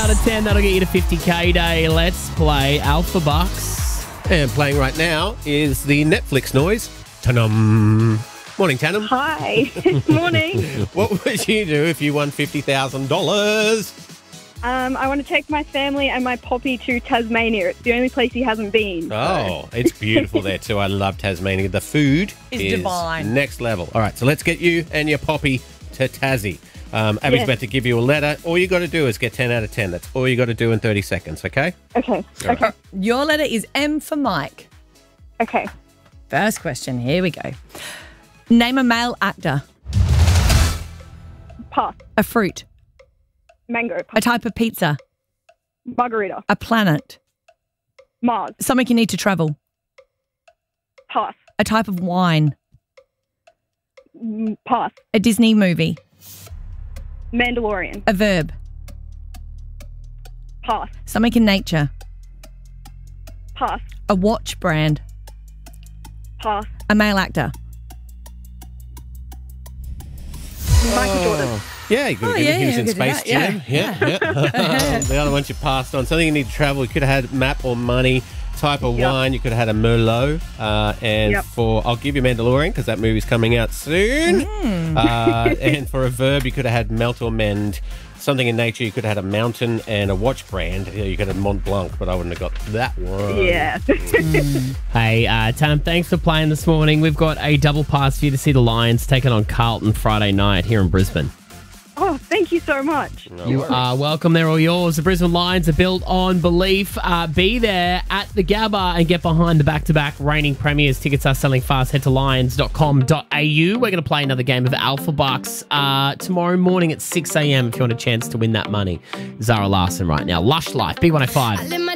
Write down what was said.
out of 10. That'll get you to 50K day. Let's play Alpha Bucks. And playing right now is the Netflix noise. Ta-dum. Morning, Tannum. Hi. Morning. What would you do if you won $50,000? I want to take my family and my poppy to Tasmania. It's the only place he hasn't been. Oh, it's beautiful there too. I love Tasmania. The food Is divine. Next level. All right, so let's get you and your poppy to Tassie. Abby's about to give you a letter. All you got to do is get 10 out of 10. That's all you got to do in 30 seconds, okay? Okay. Okay. Your letter is M for Mike. Okay. First question. Here we go. Name a male actor. Pass. A fruit. Mango. A type of pizza. Margarita. A planet. Mars. Something you need to travel. Pass. A type of wine. Pass. A Disney movie. Mandalorian. A verb. Pass. Something in nature. Pass. A watch brand. Pass. A male actor. Michael Jordan. Yeah, you could have yeah, he was yeah, in good Space to know. Jam. Yeah. The other ones you passed on. Something you need to travel. You could have had map or money. Type of wine. You could have had a Merlot. And for, I'll give you Mandalorian because that movie's coming out soon. And for a verb, you could have had melt or mend. Something in nature, you could have had a mountain and a watch brand. You could have Mont Blanc, but I wouldn't have got that one. Yeah. Hey, Tannum, thanks for playing this morning. We've got a double pass for you to see the Lions taking on Carlton Friday night here in Brisbane. Oh, thank you so much. You are welcome. They're all yours. The Brisbane Lions are built on belief. Be there at the Gabba and get behind the back-to-back reigning premiers. Tickets are selling fast. Head to lions.com.au. We're going to play another game of Alpha Bucks tomorrow morning at 6 a.m. if you want a chance to win that money. Zara Larson right now. Lush Life, B105.